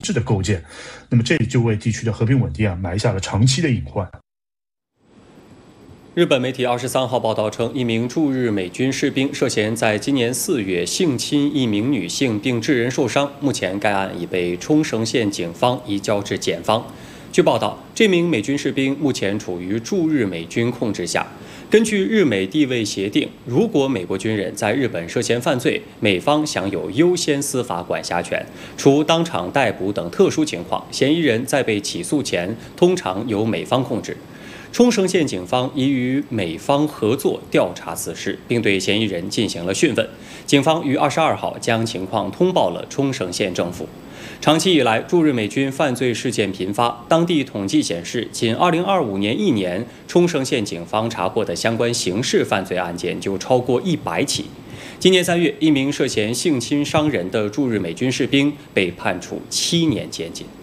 制的构建，那么这就为地区的和平稳定埋下了长期的隐患。 日本媒体23号报道称，一名驻日美军士兵涉嫌在今年4月性侵一名女性并致人受伤，目前该案已被冲绳县警方移交至检方。据报道，这名美军士兵目前处于驻日美军控制下。根据日美地位协定，如果美国军人在日本涉嫌犯罪，美方享有优先司法管辖权，除当场逮捕等特殊情况，嫌疑人在被起诉前通常由美方控制。冲绳县警方已与美方合作调查此事，并对嫌疑人进行了讯问。警方于22号将情况通报了冲绳县政府。长期以来，驻日美军犯罪事件频发。当地统计显示，仅2025年1年，冲绳县警方查获的相关刑事犯罪案件就超过100起。今年3月，一名涉嫌性侵伤人的驻日美军士兵被判处7年监禁。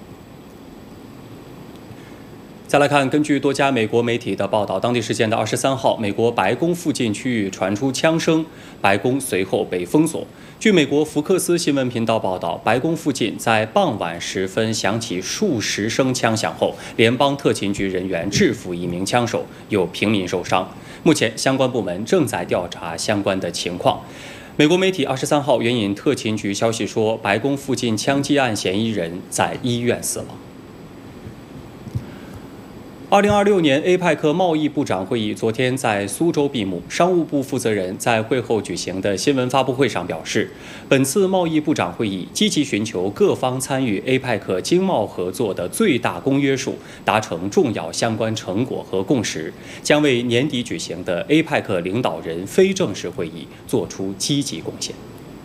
再来看，根据多家美国媒体的报道，当地时间的23号，美国白宫附近区域传出枪声，白宫随后被封锁。据美国福克斯新闻频道报道，白宫附近在傍晚时分响起数十声枪响后，联邦特勤局人员制服一名枪手，有平民受伤。目前，相关部门正在调查相关的情况。美国媒体23号援引特勤局消息说，白宫附近枪击案嫌疑人在医院死亡。2026年 APEC 贸易部长会议昨天在苏州闭幕，商务部负责人在会后举行的新闻发布会上表示，本次贸易部长会议积极寻求各方参与 APEC 经贸合作的最大公约数，达成重要相关成果和共识，将为年底举行的 APEC 领导人非正式会议做出积极贡献。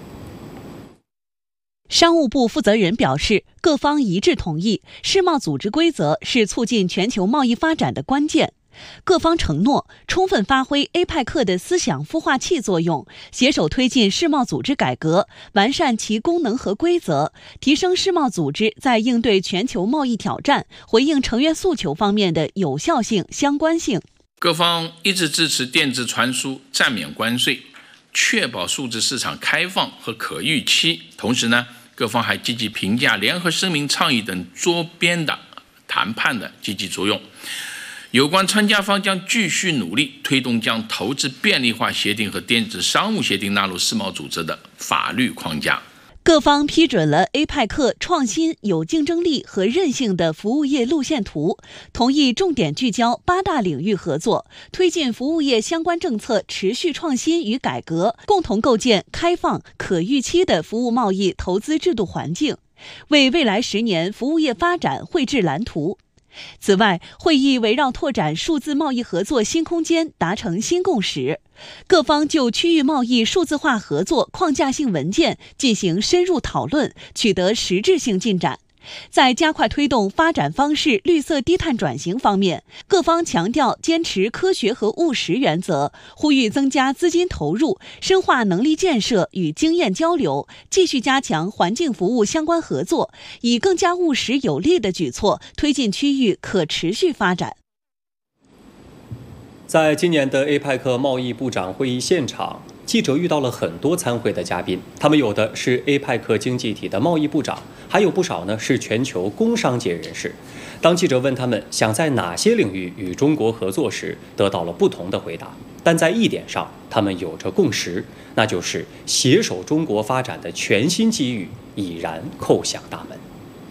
商务部负责人表示，各方一致同意，世贸组织规则是促进全球贸易发展的关键。各方承诺充分发挥 APEC 的思想孵化器作用，携手推进世贸组织改革，完善其功能和规则，提升世贸组织在应对全球贸易挑战、回应成员诉求方面的有效性、相关性。 各方一致支持电子传输暂免关税，确保数字市场开放和可预期。同时呢，各方还积极评价联合声明倡议等桌边的谈判的积极作用。有关参加方将继续努力推动将投资便利化协定和电子商务协定纳入世贸组织的法律框架。 各方批准了 APEC 创新、有竞争力和韧性的服务业路线图，同意重点聚焦8大领域合作，推进服务业相关政策持续创新与改革，共同构建开放、可预期的服务贸易投资制度环境，为未来10年服务业发展绘制蓝图。此外，会议围绕拓展数字贸易合作新空间达成新共识，各方就区域贸易数字化合作框架性文件进行深入讨论，取得实质性进展。在加快推动发展方式绿色低碳转型方面，各方强调坚持科学和务实原则，呼吁增加资金投入，深化能力建设与经验交流，继续加强环境服务相关合作，以更加务实有力的举措推进区域可持续发展。 在今年的 APEC 贸易部长会议现场，记者遇到了很多参会的嘉宾，他们有的是 APEC 经济体的贸易部长，还有不少呢是全球工商界人士。当记者问他们想在哪些领域与中国合作时，得到了不同的回答，但在一点上他们有着共识，那就是携手中国发展的全新机遇已然叩响大门。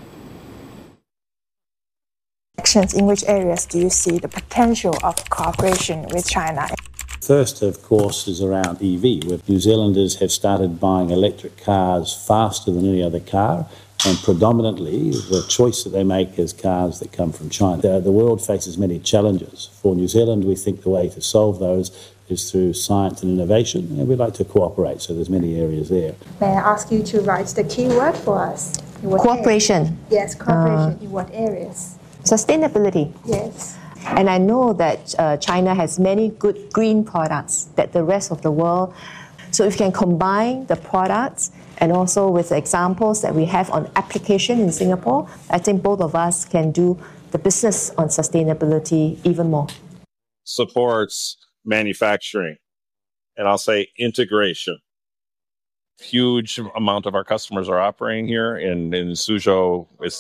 In which areas do you see the potential of cooperation with China? First, of course, is around EV, where New Zealanders have started buying electric cars faster than any other car, and predominantly the choice that they make is cars that come from China. The world faces many challenges. For New Zealand, we think the way to solve those is through science and innovation, and we'd like to cooperate, so there's many areas there. May I ask you to write the key word for us? Cooperation. Yes, cooperation. In what areas? Sustainability. Yes. And I know that China has many good green products that the rest of the world. So if you can combine the products and also with the examples that we have on application in Singapore, I think both of us can do the business on sustainability even more. Supports manufacturing, and I'll say integration. Huge amount of our customers are operating here in Suzhou. It's